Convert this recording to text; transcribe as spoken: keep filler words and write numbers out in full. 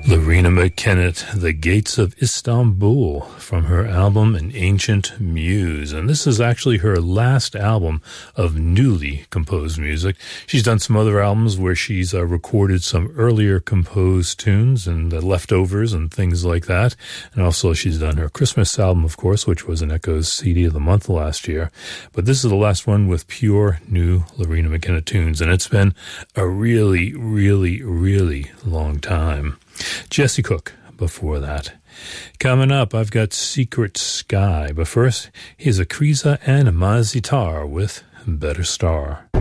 Loreena McKennitt, The Gates of Istanbul, from her album An Ancient Muse. And this is actually her last album of newly composed music. She's done some other albums where she's uh, recorded some earlier composed tunes and the leftovers and things like that. And also she's done her Christmas album, of course, which was an Echoes C D of the month last year. But this is the last one with pure new Loreena McKennitt tunes. And it's been a really, really, really long time. Jesse Cook before that. Coming up, I've got Secret Sky, but first, here's Akriza and Mazitar with Better Star.